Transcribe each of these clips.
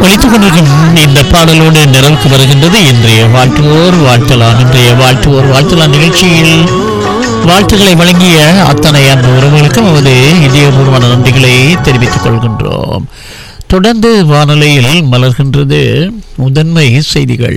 ஒலித்துக் கொண்டிருக்கும் இந்த பாடலோடு நிறைவுக்கு வருகின்றது இன்றைய வாழ்த்துவோர் வாழ்த்தலாம். இன்றைய வாழ்த்துவோர் வாழ்த்தலாம் நிகழ்ச்சியில் வாழ்த்துக்களை வழங்கிய அத்தனை அன்பு உறவுகளுக்கும் நமது இதயபூர்வமான நன்றிகளை தெரிவித்துக் கொள்கின்றோம். தொடர்ந்து வானொலியில் மலர்கின்றது முதன்மை செய்திகள்.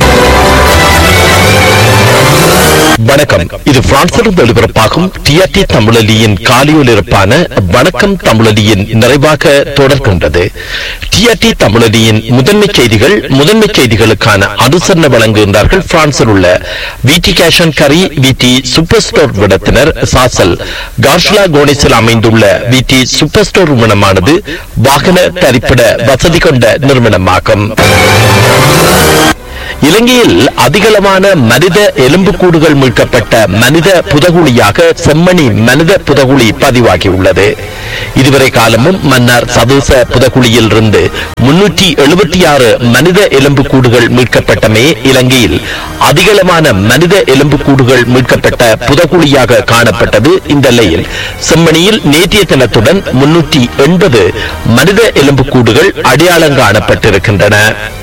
வணக்கம். இது பிரான்சிலிருந்து ஒலிபரப்பாகும் டிஆர்டி தமிழொலியின் காலியொலிபரப்பான வணக்கம் தமிழொலியின் நிறைவாக தொடர்கின்றது. டிஆர்டி தமிழொலியின் முதன்மை செய்திகள். முதன்மை செய்திகளுக்கான அனுசரணை வழங்குகின்றார்கள் பிரான்சில் உள்ள விடி கேஷ் அண்ட் கரி விடி சூப்பர் ஸ்டோர் விடத்தினர். சாசல் கார்ஷ்லா கோனிஸில் அமைந்துள்ள விடி சூப்பர் ஸ்டோர் நிறுவனமானது வாகன தரிப்பிட வசதி கொண்ட நிறுவனமாகும். இலங்கையில் அதிகளவான மனித எலும்புக்கூடுகள் மீட்கப்பட்ட மனித புதகுழியாக செம்மணி மனித புதகுழி பதிவாகியுள்ளது. இதுவரை காலமும் மன்னார் சதூச புதகுழியில் இருந்து 376 மனித எலும்புக்கூடுகள் மீட்கப்பட்டமே இலங்கையில் அதிகளவான மனித எலும்புக்கூடுகள் மீட்கப்பட்ட புதகுழியாக காணப்பட்டது. இந்த நிலையில் செம்மணியில் நேற்றைய தினத்துடன் 380 மனித எலும்புக்கூடுகள் அடையாளம் காணப்பட்டிருக்கின்றன.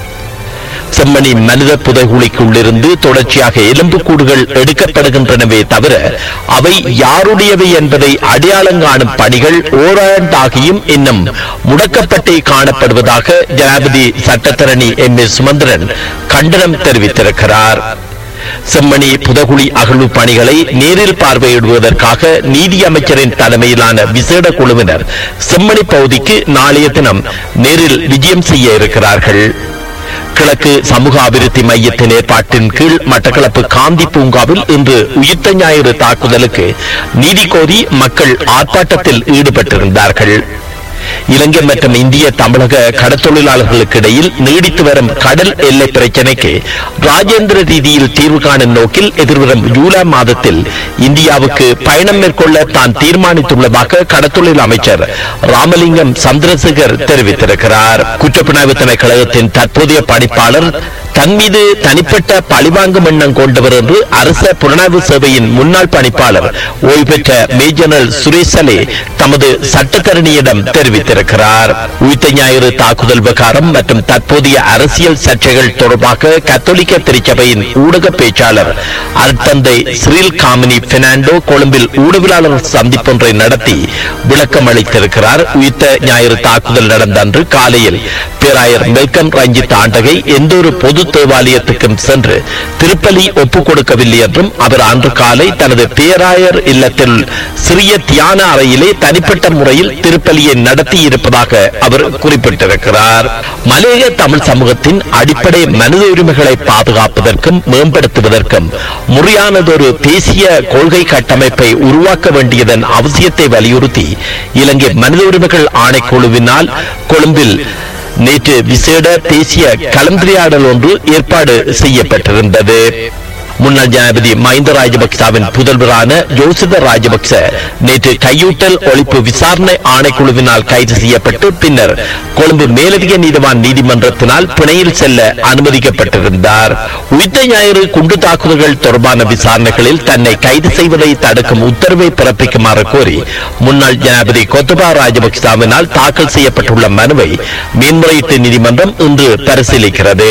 செம்மணி மனித புதைகுழிக்குள்ளிருந்து தொடர்ச்சியாக எலும்புக்கூடுகள் எடுக்கப்படுகின்றனவே தவிர அவை யாருடையவை என்பதை அடையாளம் காணும் பணிகள் ஓராண்டாகியும் இன்னும் முடக்கப்பட்டே காணப்படுவதாக ஜனாதிபதி சட்டத்தரணி M.A. சுமந்திரன் கண்டனம் தெரிவித்திருக்கிறார். செம்மணி புதகுழி அகழ்வு பணிகளை நேரில் பார்வையிடுவதற்காக நீதி அமைச்சரின் தலைமையிலான விசேட குழுவினர் செம்மணி பகுதிக்கு நாளைய தினம் நேரில் விஜயம் செய்ய இருக்கிறார்கள். கிழக்கு சமூக அபிவிருத்தி மையத்தின் ஏற்பாட்டின் கீழ் மட்டக்களப்பு காந்தி பூங்காவில் இன்று உயிர்த்த ஞாயிறு தாக்குதலுக்கு நீதி கோரி மக்கள் ஆர்ப்பாட்டத்தில் ஈடுபட்டிருந்தார்கள். இலங்கை மற்றும் இந்திய தமிழக கடற்தொழிலாளர்களுக்கு இடையில் நீடித்து வரும் கடல் எல்லை பிரச்சினைக்கு ராஜேந்திர ரீதியில் தீர்வு காணும் நோக்கில் எதிர்வரும் ஜூலை மாதத்தில் இந்தியாவுக்கு பயணம் மேற்கொள்ள தான் தீர்மானித்துள்ளதாக கடற்தொழில் அமைச்சர் ராமலிங்கம் சந்திரசேகர் தெரிவித்திருக்கிறார். குற்றப்புலனாய்வு திணைக்களத்தின் தற்போதைய பணிப்பாளர் தன் மீது தனிப்பட்ட பழிவாங்கும் எண்ணம் கொண்டவர் என்று அரச புலனாய்வு சேவையின் முன்னாள் பணிப்பாளர் ஓய்வு பெற்ற மேஜர் சுரேசலே தமது சட்டத்தரணியிடம் தெரிவித்திருக்கிறார். உயிர்த்த ஞாயிறு தாக்குதல் விவகாரம் மற்றும் தற்போதைய அரசியல் சர்ச்சைகள் தொடர்பாக கத்தோலிக்க திருச்சபையின் ஊடக பேச்சாளர் அருட்தந்தை சிறில் காமினி பெர்னாண்டோ கொழும்பில் ஊடகவியலாளர் சந்திப்பொன்றை நடத்தி விளக்கம் அளித்திருக்கிறார். உயிர்த்த ஞாயிறு தாக்குதல் நடந்த அன்று காலையில் பேராயர் மெல்கம் ரஞ்சித் ஆண்டகை எந்த ஒரு பொது தேவாலயத்துக்கும் சென்று திருப்பலி ஒப்புக் கொடுக்கவில்லை என்றும் அவர் அன்று காலை தனது பேராயர் இல்லத்தில் சிறிய தியான அறையிலே தனிப்பட்ட முறையில் திருப்பலியை நடத்தி இருப்பதாக அவர் குறிப்பிட்டிருக்கிறார். மலேக தமிழ் சமூகத்தின் அடிப்படை மனித உரிமைகளை பாதுகாப்பதற்கும் மேம்படுத்துவதற்கும் முறையானதொரு தேசிய கொள்கை கட்டமைப்பை உருவாக்க வேண்டியதன் அவசியத்தை வலியுறுத்தி இலங்கை மனித உரிமைகள் ஆணைக்குழுவினால் கொழும்பில் நேற்று விசேட தேசிய கலந்துரையாடல் ஒன்று ஏற்பாடு செய்யப்பட்டிருந்தது. முன்னாள் ஜனாதிபதி மஹிந்த ராஜபக்சவின் புதல்வரான யோசித ராஜபக்ச நேற்று கையூட்டல் ஒழிப்பு விசாரணை ஆணைக்குழுவினால் கைது செய்யப்பட்டு பின்னர் கொழும்பு மேலதிக நீதிவான் நீதிமன்றத்தினால் பிணையில் செல்ல அனுமதிக்கப்பட்டிருந்தார். உயிர்த்த ஞாயிறு குண்டு தாக்குதல்கள் தொடர்பான விசாரணைகளில் தன்னை கைது செய்வதை தடுக்கும் உத்தரவை பிறப்பிக்குமாறு கோரி முன்னாள் ஜனாதிபதி கோத்தபா ராஜபக்சவினால் தாக்கல் செய்யப்பட்டுள்ள மனுவை மேன்முறையீட்டு நீதிமன்றம் இன்று பரிசீலிக்கிறது.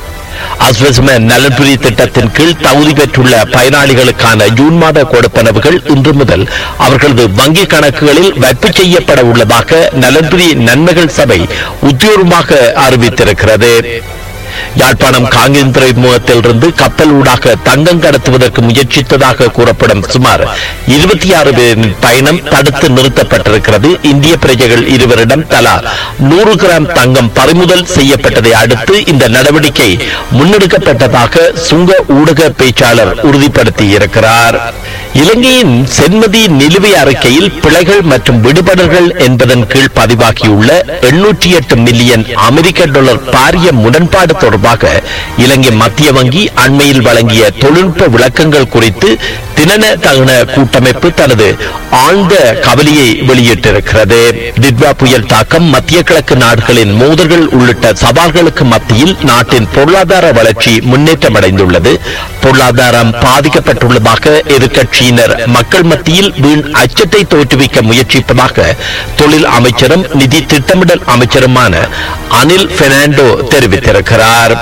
அஸ்வஸ்ம நலன்புரி திட்டத்தின் கீழ் தகுதி பெற்றுள்ள பயனாளிகளுக்கான ஜூன் மாத கொடுப்பனவுகள் இன்று முதல் அவர்களது வங்கி கணக்குகளில் வைப்பு செய்யப்பட உள்ளதாக நலன்புரி நன்மைகள் சபை உத்தியோகமாக அறிவித்திருக்கிறது. யாழ்ப்பாணம் காங்கேயம் துறைமுகத்தில் இருந்து கப்பல் ஊடாக தங்கம் கடத்துவதற்கு முயற்சித்ததாக கூறப்படும் சுமார் 26 பேரின் பயணம் தடுத்து நிறுத்தப்பட்டிருக்கிறது. இந்திய பிரஜைகள் இருவரிடம் தலா 100 கிராம் தங்கம் பறிமுதல் செய்யப்பட்டதை அடுத்து இந்த நடவடிக்கை முன்னெடுக்கப்பட்டதாக சுங்க ஊடக பேச்சாளர் உறுதிப்படுத்தியிருக்கிறார். இலங்கையின் சென்மதி நிலுவை அறிக்கையில் பிழைகள் மற்றும் விடுபடல்கள் என்பதன் கீழ் பதிவாகியுள்ள 808 மில்லியன் அமெரிக்க டாலர் பாரிய முரண்பாடு தொடர்பாக இலங்கை மத்திய வங்கி அண்மையில் வழங்கிய தொழில்நுட்ப விளக்கங்கள் குறித்து தினன தகன கூட்டமைப்பு தனது ஆழ்ந்த கவலையை வெளியிட்டிருக்கிறது. டிட்வா புயல் தாக்கம், மத்திய கிழக்கு நாடுகளின் மோதல்கள் உள்ளிட்ட சவால்களுக்கு மத்தியில் நாட்டின் பொருளாதார வளர்ச்சி முன்னேற்றம் அடைந்துள்ளது. பொருளாதாரம் பாதிக்கப்பட்டுள்ளதாக எதிர்க்கட்சியினர் மக்கள் மத்தியில் வீண் அச்சத்தை தோற்றுவிக்க முயற்சிப்பதாக தொழில் அமைச்சரும் நிதி திட்டமிடல் அமைச்சருமான அனில் பெர்னாண்டோ தெரிவித்திருக்கிறார்.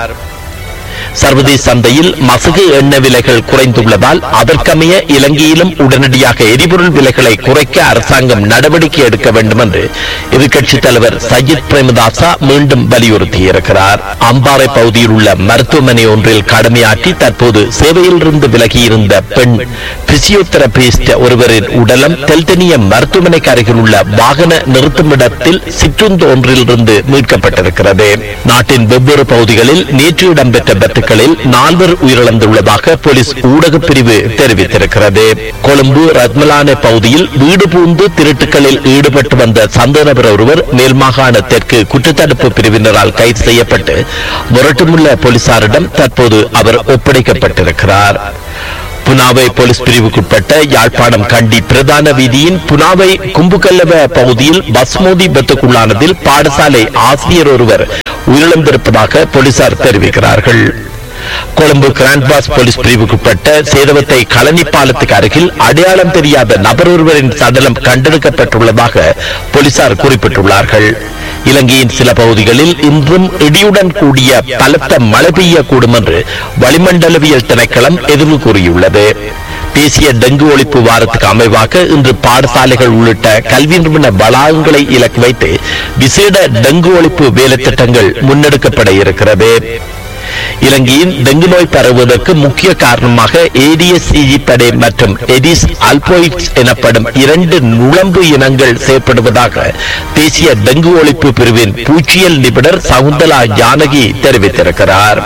சர்வதேச சந்தையில் மசகு எண்ணெய் விலைகள் குறைந்துள்ளதால் அதற்கமைய இலங்கையிலும் உடனடியாக எரிபொருள் விலைகளை குறைக்க அரசாங்கம் நடவடிக்கை எடுக்க வேண்டும் என்று எதிர்க்கட்சித் தலைவர் சஜித் பிரேமதாசா மீண்டும் வலியுறுத்தியிருக்கிறார். அம்பாறை பகுதியில் உள்ள மருத்துவமனை ஒன்றில் கடமையாற்றி தற்போது சேவையிலிருந்து விலகியிருந்த பெண் பிசியோதெரபிஸ்ட் ஒருவரின் உடலம் தெல்தெனிய மருத்துவமனைக்கு அருகில் உள்ள வாகன நிறுத்துமிடத்தில் சிற்றுந்து ஒன்றிலிருந்து மீட்கப்பட்டிருக்கிறது. நாட்டின் வெவ்வேறு பகுதிகளில் நேற்று இடம்பெற்ற களில் 4 உயிரிழந்துள்ளதாக போலீஸ் ஊடக பிரிவு தெரிவித்திருக்கிறது. கொழும்பு ரத்மலான பகுதியில் வீடு பூந்து திருட்டுகளில் ஈடுபட்டு வந்த சந்தேக நபர் ஒருவர் மேல் மாகாண தெற்கு குற்றத்தடுப்பு பிரிவினரால் கைது செய்யப்பட்டு முரட்டுமுள்ள போலீசாரிடம் தற்போது அவர் ஒப்படைக்கப்பட்டிருக்கிறார். புனாவை போலீஸ் பிரிவுக்குட்பட்ட யாழ்ப்பாணம் கண்டி பிரதான வீதியின் புனாவை கும்புகல்லவ பகுதியில் பஸ் மோதி விபத்துக்குள்ளானதில் பாடசாலை ஆசிரியர் ஒருவர் உயிரிழந்திருப்பதாக போலீசார் தெரிவிக்கிறார்கள். கொழும்பு கிராண்ட்பாஸ் போலீஸ் பிரிவுக்குட்பட்ட சேதவத்தை களனி பாலத்துக்கு அருகில் அடையாளம் தெரியாத நபர் ஒருவரின் சடலம் கண்டெடுக்கப்பட்டுள்ளதாக போலீசார் குறிப்பிட்டுள்ளார்கள். இலங்கையின் சில பகுதிகளில் இன்றும் இடியுடன் கூடிய பலத்த மழை பெய்யக்கூடும் என்று வளிமண்டலவியல் திணைக்களம் எதிர்வு கூறியுள்ளது. தேசிய டெங்கு ஒழிப்பு வாரத்துக்கு அமைவாக இன்று பாடசாலைகள் உள்ளிட்ட கல்வி நிறுவன வளாகங்களை இலக்கு வைத்து விசேட டெங்கு ஒழிப்பு வேலை திட்டங்கள் முன்னெடுக்கப்பட இருக்கிறது. இலங்கையின் டெங்கு நோய் பரவுவதற்கு முக்கிய காரணமாக ஏடிஎஸ் ஈஜிப்டே மற்றும் எடிஸ் அல்போயிட்ஸ் எனப்படும் 2 நுளம்பு இனங்கள் செயற்படுவதாக தேசிய டெங்கு ஒழிப்பு பிரிவின் பூச்சியல் நிபுணர் சகுந்தலா ஜானகி தெரிவித்திருக்கிறார்.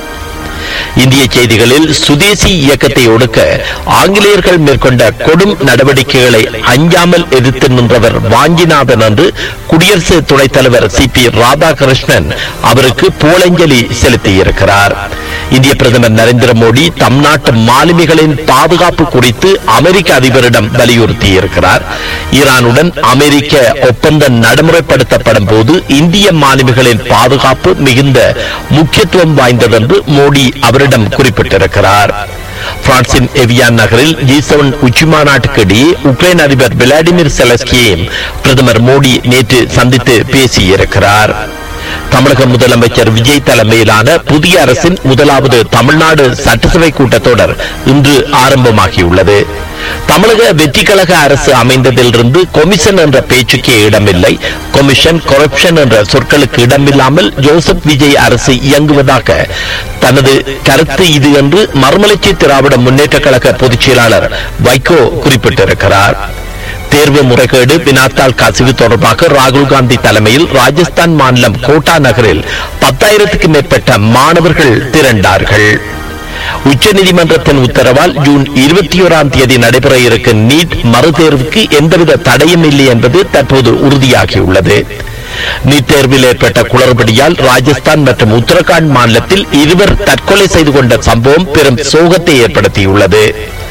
இந்திய செய்திகளில் சுதேசி இயக்கத்தை ஒடுக்க ஆங்கிலேயர்கள் மேற்கொண்ட கொடும் நடவடிக்கைகளை அஞ்சாமல் எதிர்த்து நின்றவர் வாஞ்சிநாதன் என்று குடியரசு துணைத் தலைவர் சிபி ராதாகிருஷ்ணன் அவருக்கு புகழஞ்சலி செலுத்தியிருக்கிறார். இந்திய பிரதமர் நரேந்திர மோடி தம் நாட்டு மாலுமிகளின் பாதுகாப்பு குறித்து அமெரிக்க அதிபரிடம் வலியுறுத்தியிருக்கிறார். ஈரானுடன் அமெரிக்க ஒப்பந்தம் நடைமுறைப்படுத்தப்படும் போது இந்திய மாலுமிகளின் பாதுகாப்பு மிகுந்த முக்கியத்துவம் வாய்ந்தது என்று மோடி அவரிடம் குறிப்பிட்டிருக்கிறார். பிரான்சின் எவியான் நகரில் G7 உச்சி மாநாட்டுக்கு இடையே உக்ரைன் அதிபர் விளாடிமிர் செலஸ்கியையும் பிரதமர் மோடி நேற்று சந்தித்து பேசியிருக்கிறார். தமிழக முதலமைச்சர் விஜய் தலைமையிலான புதிய அரசின் முதலாவது தமிழ்நாடு சட்டசபை கூட்டத்தொடர் இன்று ஆரம்பமாகியுள்ளது. தமிழக வெற்றி கழக அரசு அமைந்ததிலிருந்து கொமிஷன் என்ற பேச்சுக்கே இடமில்லை. கொமிஷன், கரப்ஷன் என்ற சொற்களுக்கு இடமில்லாமல் ஜோசப் விஜய் அரசு இயங்குவதாக தனது கருத்து இது என்று மறுமலர்ச்சி திராவிட முன்னேற்ற கழக பொதுச் செயலாளர் வைகோ குறிப்பிட்டிருக்கிறார். தேர்வு முறைகேடு, வினாத்தாள் கசிவு தொடர்பாக ராகுல் காந்தி தலைமையில் ராஜஸ்தான் மாநிலம் கோட்டா நகரில் 10,000க்கும் மேற்பட்ட மாணவர்கள் திரண்டார்கள். உச்சநீதிமன்றத்தின் உத்தரவால் ஜூன் 21ஆம் தேதி நடைபெற இருக்கும் நீட் மறுதேர்வுக்கு எந்தவித தடையும் இல்லை என்பது தற்போது உறுதியாகியுள்ளது. நீட் தேர்வில் ஏற்பட்ட குளறுபடியால் ராஜஸ்தான் மற்றும் உத்தரகாண்ட் மாநிலத்தில் 2 தற்கொலை செய்து கொண்ட சம்பவம் பெரும் சோகத்தை ஏற்படுத்தியுள்ளது.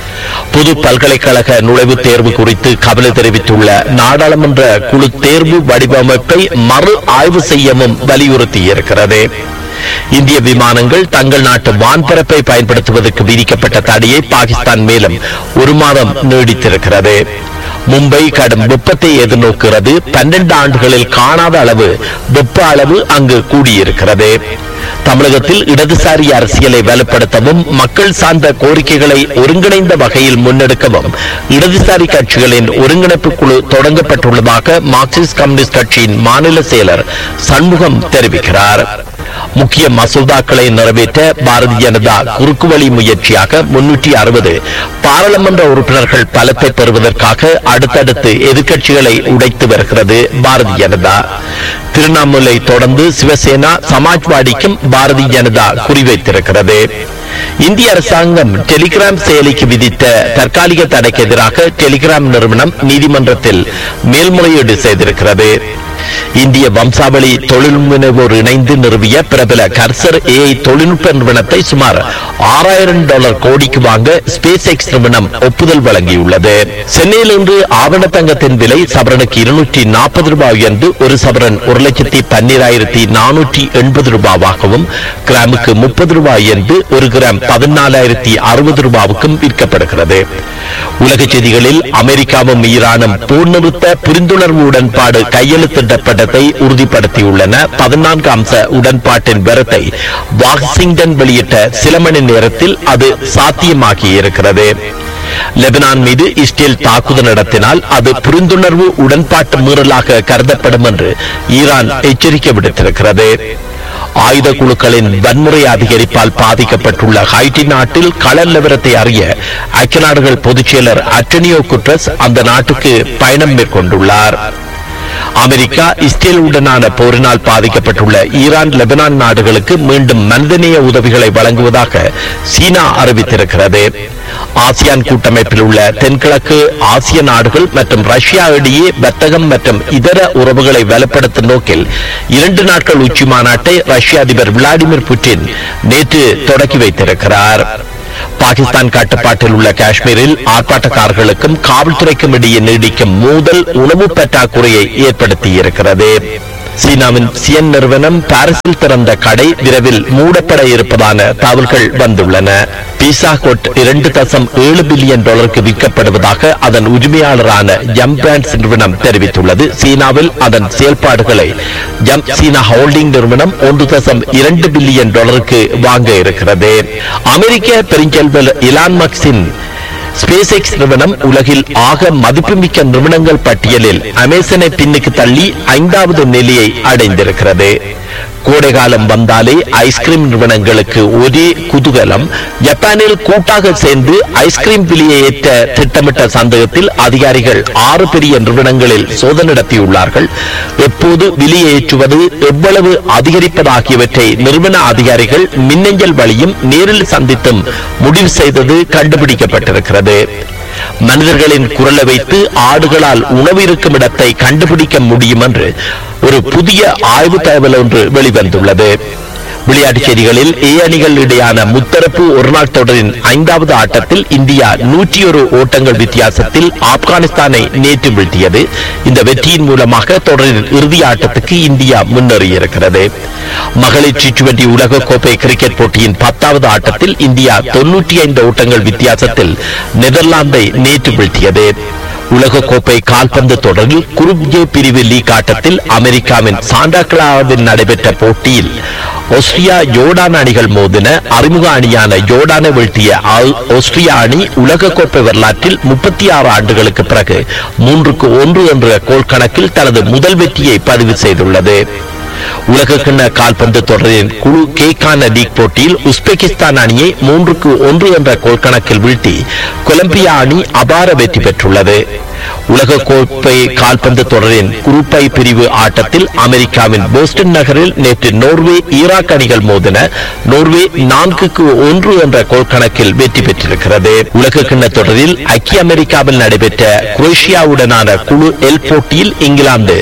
பொது பல்கலைக்கழக நுழைவுத் தேர்வு குறித்து கவலை தெரிவித்துள்ள நாடாளுமன்ற குழு தேர்வு வடிவமைப்பை மறு ஆய்வு செய்யவும் வலியுறுத்தியிருக்கிறது. இந்திய விமானங்கள் தங்கள் நாட்டு வான்பரப்பை பயன்படுத்துவதற்கு விதிக்கப்பட்ட தடையை பாகிஸ்தான் மேலும் 1 மாதம் நீடித்திருக்கிறது. மும்பை கடும் வெப்பத்தை எதிர்நோக்கிறது. 12 ஆண்டுகளில் காணாத அளவு வெப்ப அளவு அங்கு கூடியிருக்கிறது. தமிழகத்தில் இடதுசாரி அரசியலை வலுப்படுத்தவும் மக்கள் சார்ந்த கோரிக்கைகளை ஒருங்கிணைந்த வகையில் முன்னெடுக்கவும் இடதுசாரி கட்சிகளின் ஒருங்கிணைப்பு குழு தொடங்கப்பட்டுள்ளதாக மார்க்சிஸ்ட் கம்யூனிஸ்ட் கட்சியின் மாநில செயலர் சண்முகம் தெரிவிக்கிறார். முக்கிய மசோதாக்களை நிறைவேற்ற பாரதிய ஜனதா குறுக்குவழி முயற்சியாக 360 பாராளுமன்ற உறுப்பினர்கள் பலத்தை பெறுவதற்காக அடுத்தடுத்து எதிர்க்கட்சிகளை உடைத்து வருகிறது பாரதிய ஜனதா. திரிணாமுலை தொடர்ந்து சிவசேனா, சமாஜ்வாடிக்கும் பாரதிய ஜனதா குறிவைத்திருக்கிறது. இந்திய அரசாங்கம் டெலிகிராம் செயலிக்கு விதித்த தற்காலிக தடைக்கு எதிராக டெலிகிராம் நிறுவனம் நீதிமன்றத்தில் மேல்முறையீடு செய்திருக்கிறது. இந்திய வம்சாவளி தொழில் முனைவோர் இணைந்து நிறுவிய பிரபல கர்சர் ஏஐ தொழில்நுட்ப நிறுவனத்தை சுமார் $6000 கோடிக்கு வாங்க ஸ்பேஸ் எக்ஸ் நிறுவனம் ஒப்புதல் வழங்கியுள்ளது. சென்னையில் இன்று ஆவண தங்கத்தின் விலை சவரனுக்கு $240 என்று ஒரு சவரன் $1,12,480 கிராமுக்கு $30 என்று ஒரு கிராம் $14,060 விற்கப்படுகிறது. உலக செய்திகளில் அமெரிக்காவும் ஈரானும் போர் நிறுத்த புரிந்துணர்வு உடன்பாடு கையெழுத்திடப்பட்டதை உறுதிப்படுத்தியுள்ளன. 14 அம்ச உடன்பாட்டின் விவரத்தை வாஷிங்டன் வெளியிட்ட சில மணி நேரத்தில் அது சாத்தியமாகி இருக்கிறது. லெபனான் மீது இஸ்ரேல் தாக்குதல் நடத்தினால் அது புரிந்துணர்வு உடன்பாட்டு மீறலாக கருதப்படும் என்று ஈரான் எச்சரிக்கை விடுத்திருக்கிறது. ஆயுத குழுக்களின் வன்முறை அதிகரிப்பால் பாதிக்கப்பட்டுள்ள ஹைட்டி நாட்டில் கள நிலவரத்தை அறிய ஐக்கிய நாடுகள் பொதுச் செயலர் அன்டோனியோ குட்ரஸ் அந்த நாட்டுக்கு பயணம் மேற்கொண்டுள்ளார். அமெரிக்கா இஸ்ரேலுடனான போரினால் பாதிக்கப்பட்டுள்ள ஈரான் லெபனான் நாடுகளுக்கு மீண்டும் மனிதநேய உதவிகளை வழங்குவதாக சீனா அறிவித்திருக்கிறது. ஆசியான் கூட்டமைப்பில் உள்ள தென்கிழக்கு ஆசிய நாடுகள் மற்றும் ரஷ்யா இடையே வர்த்தகம் மற்றும் இதர உறவுகளை வலுப்படுத்தும் நோக்கில் 2 நாட்கள் உச்சி மாநாட்டை ரஷ்ய அதிபர் விளாடிமிர் புட்டின் நேற்று தொடக்கி வைத்திருக்கிறார். பாகிஸ்தான் கட்டுப்பாட்டில் உள்ள காஷ்மீரில் ஆர்ப்பாட்டக்காரர்களுக்கும் காவல்துறைக்கும் இடையே நீடிக்கும் மோதல் உணவு பற்றாக்குறையை ஏற்படுத்தியிருக்கிறது. சீனாவின் சியன் நிறுவனம் பாரிஸில் திறந்த கடை விரைவில் மூடப்பட இருப்பதான தகவல்கள் வந்துள்ளன. பீஸா கோட் $2.7 பில்லியன் விற்கப்படுவதாக அதன் உரிமையாளரான ஜம் பிராண்ட்ஸ் நிறுவனம் தெரிவித்துள்ளது. சீனாவில் அதன் செயல்பாடுகளை ஜம் சீனா ஹோல்டிங் நிறுவனம் $1.2 பில்லியன் வாங்க இருக்கிறது. அமெரிக்க பெருஞ்செல்வர் இலான் மஸ்கின் ஸ்பேஸ் எக்ஸ் நிறுவனம் உலகில் ஆக மதிப்புமிக்க நிறுவனங்கள் பட்டியலில் அமேசானை பின்னுக்கு தள்ளி 5வது நிலையை அடைந்திருக்கிறது. கோடைகாலம் வந்தாலே ஐஸ்கிரீம் நிறுவனங்களுக்கு ஒரே குதூகலம். ஜப்பானில் கூட்டாக சேர்ந்து ஐஸ்கிரீம் விலையை ஏற்ற திட்டமிட்ட சந்தேகத்தில் அதிகாரிகள் 6 பெரிய நிறுவனங்களில் சோதனை நடத்தியுள்ளார்கள். எப்போது விலையை ஏற்றுவது, எவ்வளவு அதிகரிப்பதாகியவற்றை நிறுவன அதிகாரிகள் மின்னஞ்சல் வழியும் நேரில் சந்தித்தும் முடிவு செய்தது கண்டுபிடிக்கப்பட்டிருக்கிறது. மனிதர்களின் குரலை வைத்து ஆடுகளால் உணவு இருக்கும் இடத்தை கண்டுபிடிக்க முடியும் என்று ஒரு புதிய ஆய்வு தகவல் ஒன்று வெளிவந்துள்ளது. விளையாட்டுச் செய்திகளில் ஏ அணிகள் இடையான முத்தரப்பு ஒருநாள் தொடரின் 5வது ஆட்டத்தில் இந்தியா 101 ஓட்டங்கள் வித்தியாசத்தில் ஆப்கானிஸ்தானை நேற்று வீழ்த்தியது. இந்த வெற்றியின் மூலமாக தொடரின் இறுதி ஆட்டத்துக்கு இந்தியா முன்னேறியிருக்கிறது. மகளிர் T20 உலக கோப்பை கிரிக்கெட் போட்டியின் 10வது ஆட்டத்தில் இந்தியா 95 ஓட்டங்கள் வித்தியாசத்தில் நெதர்லாந்தை நேற்று வீழ்த்தியது. உலக கோப்பை கால்பந்து தொடரில் குரூப் ஜே பிரிவு லீக் ஆட்டத்தில் அமெரிக்காவின் சாண்டா கிளாராவில் நடைபெற்ற போட்டியில் ஆஸ்திரியா ஜோர்டான் அணிகள் மோதின. அறிமுக அணியான ஜோர்டானை வீழ்த்திய ஆஸ்திரியா அணி உலக கோப்பை வரலாற்றில் 36 ஆண்டுகளுக்கு பிறகு 3-1 என்ற கோல் கணக்கில் தனது முதல் வெற்றியை பதிவு செய்துள்ளது. உலக கிண்ண கால்பந்து தொடரின் குழு கேக்கான லீக் போட்டியில் உஸ்பெகிஸ்தான் அணியை 3-1 என்ற கோல் கணக்கில் வீழ்த்தி கொலம்பியா அணி அபார வெற்றி பெற்றுள்ளது. உலக கோப்பை கால்பந்து தொடரின் குரூப் ஐ பிரிவு ஆட்டத்தில் அமெரிக்காவின் போஸ்டன் நகரில் நேற்று நோர்வே ஈராக் அணிகள் மோதின. நோர்வே 4-1 என்ற கோல் கணக்கில் வெற்றி பெற்றிருக்கிறது. உலக கிண்ண தொடரில் ஐக்கிய அமெரிக்காவில் நடைபெற்ற குரோஷியாவுடனான குழு எல் போட்டியில் இங்கிலாந்து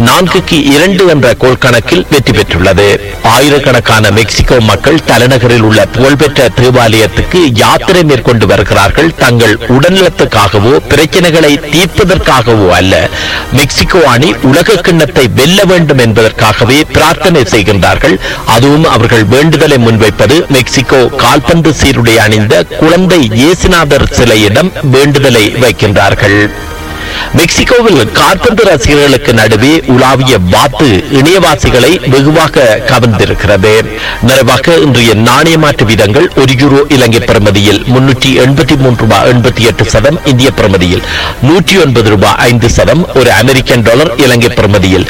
4-2 என்ற கோல் கணக்கில் வெற்றி பெற்றுள்ளது. ஆயிரக்கணக்கான மெக்சிகோ மக்கள் தலைநகரில் உள்ள புகழ்பெற்ற தேவாலயத்துக்கு யாத்திரை மேற்கொண்டு வருகிறார்கள். தங்கள் உடல்நலத்துக்காகவோ பிரச்சனைகளை தீர்ப்பதற்காகவோ அல்ல, மெக்சிகோ அணி உலக கிண்ணத்தை வெல்ல வேண்டும் என்பதற்காகவே பிரார்த்தனை செய்கின்றார்கள். அதுவும் அவர்கள் வேண்டுதலை முன்வைப்பது மெக்சிகோ கால்பந்து சீருடை அணிந்த குழந்தை இயேசுநாதர் சிலையிடம் வேண்டுதலை வைக்கின்றார்கள். மெக்சிகோவில் கால்பந்து ரசிகர்களுக்கு நடுவே உலாவிய வாத்து இணையவாசிகளை வெகுவாக கவர்ந்திருக்கிறது. நிறைவாக இன்றைய நாணய மாற்று வீதங்கள்: €1 இலங்கை பிரமதியில் $383.88, இந்திய பிரமதியில் $109.05, ஒரு அமெரிக்கன் டாலர் இலங்கை பிரமதியில்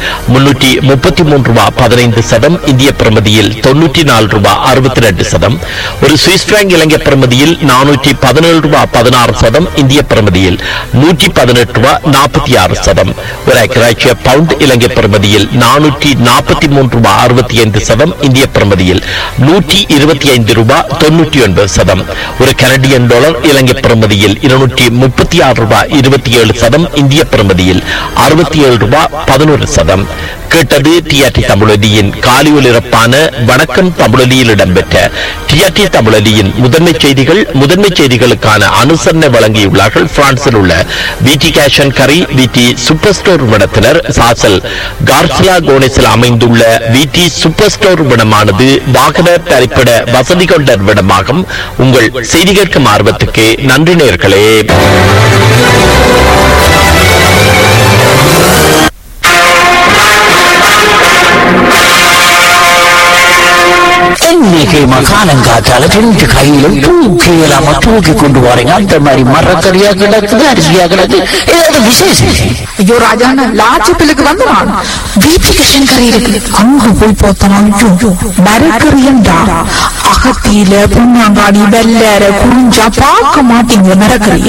$333.15, இந்திய பிரமதியில் $94.62, ஒரு சுவிஸ் பிராங்க் இலங்கை பிரமதியில் $417.16, இந்திய பிரமதியில் $118 ரூபாய் 46 சதம். ஒரு ஐக்கிய பவுண்ட் இலங்கை பிரமதியில் 443 ரூபாய் 65 சதம். இந்திய பிரமதியில் 125 ரூபாய் 99 சதம். ஒரு கனடியன் டாலர் இலங்கை பிரமதியில் 236 ரூபாய் 27 சதம். இந்திய பிரமதியில் 67 ரூபாய் 11 சதம். கேட்டது டிஆர்டி தமிழொலியின் காலை ஒலிபரப்பான வணக்கம் தமிழொலியில் இடம்பெற்ற டிஆர்டி தமிழொலியின் முதன்மை செய்திகள். முதன்மை செய்திகளுக்கான அனுசரணை வழங்கியுள்ளார்கள் பிரான்சில் உள்ள விடி கேஷ் அண்ட் கரி விடி சூப்பர் ஸ்டோர் நிறுவனத்தினர். சாசல் கார்சிலா கோனேஸில் அமைந்துள்ள விடி சூப்பர் ஸ்டோர் நிறுவனமானது வாகன தரிப்பிட வசதி கொண்ட நிறுவனமாகும். உங்கள் செய்தி கேட்கும் ஆர்வத்துக்கு நன்றி நேயர்களே. இன்னைக்கு மகாலங்காத்தால ரெண்டு கையிலும் தூக்கியலாம தூக்கி கொண்டு வரீங்க. அந்த மாதிரி மரக்கறியா கிடக்குது, அரிசியா கிடக்கு, ஏதாவது விசேஷம்? ஐயோ ராஜாண்ணா, லாட்சப்பிலுக்கு வந்து வீட்டுக்கு கறி இருக்கு, அங்க போய் பார்த்தோம் மரக்கறியண்டா அகத்தியில புண்ணாங்காடி வெள்ளற குறிஞ்சா பார்க்க மாட்டீங்க மரக்கறிய.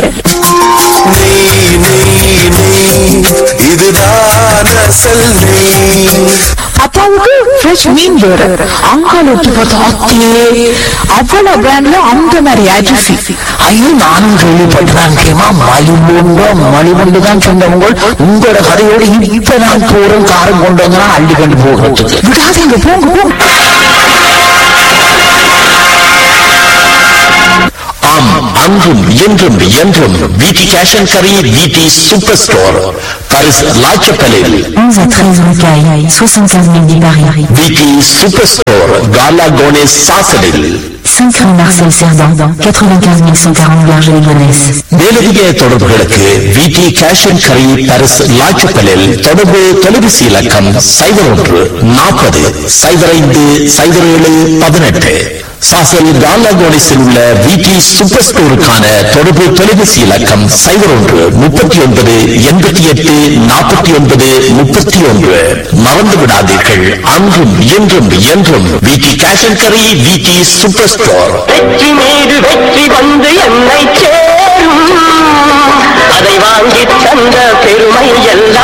அப்பாவுக்கு ஃப்ரெஷ் மீன் வேற, அங்காலோட்டு பார்த்தா அவ்வளவு பிராண்ட்ல அந்த மாதிரி அரிசி. ஐயோ, நானும் கேள்விப்பட்டேன். கேமா மலிவுண்டு தான் சொன்னவங்க. உங்களோட கதையோடு இப்ப நான் போறோம் காரம் கொண்டு வந்தா அள்ளி கண்டு போகிறதுக்கு விடாதீங்க, போங்க போங்க. ஆம், அன்றும் என்றும் என்றும் விடி கேஷ் அண்ட் கரி விடி சூப்பர் ஸ்டோர் பாரிஸ் லாச்சப்பலில் 11 à 13 Rocaille, 75 000 dix Paris. விடி சூப்பர் ஸ்டோர் காலா கோனேஸ் சாசலில் 5 rue Marcel Cerdan, 95 140 Garges-les-Gonesse. மேலதிக தொடர்புகளுக்கு விடி கேஷ் அண்ட் கரி பாரிஸ் லாச்சப்பலில் தொடர்பு தொலைபேசி இலக்கம் 01 40 05 07 18. சாசல் காலா கோனேஸில் உள்ள விடி சூப்பர் ஸ்டோருக்கான தொடர்பு தொலைபேசி இலக்கம் 01 39 88 49 31. மறந்து விடாதீர்கள், அன்றும் என்றும் என்றும் விடி கேஷ் அண்ட் கரி விடி சூப்பர் ஸ்டோர். வெற்றி மீது வெற்றி வந்து என்னை சேரும், அதை வாங்கி தந்த பெருமை எல்லாம்